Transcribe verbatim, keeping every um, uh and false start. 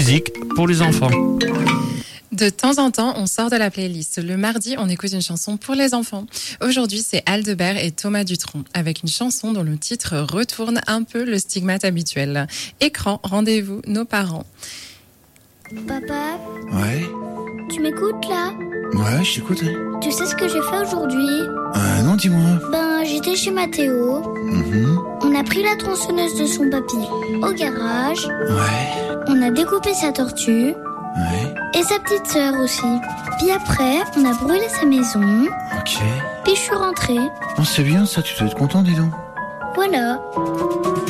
musique pour les enfants. De temps en temps, on sort de la playlist. Le mardi, on écoute une chanson pour les enfants. Aujourd'hui, c'est Aldebert et Thomas Dutronc, avec une chanson dont le titre retourne un peu le stigmate habituel. Écran, rendez-vous, nos parents. Papa, Ouais, tu m'écoutes là? ouais, je t'écoute. Tu sais ce que j'ai fait aujourd'hui? Euh, non, dis-moi. Ben, j'étais chez Mathéo. Mhm. On a pris la tronçonneuse de son papy au garage. Ouais, On a découpé sa tortue. ouais, Et sa petite sœur aussi. Puis après, on a brûlé sa maison. ok. Puis je suis rentrée. Bon, c'est bien ça, tu dois être content, dis donc. Voilà.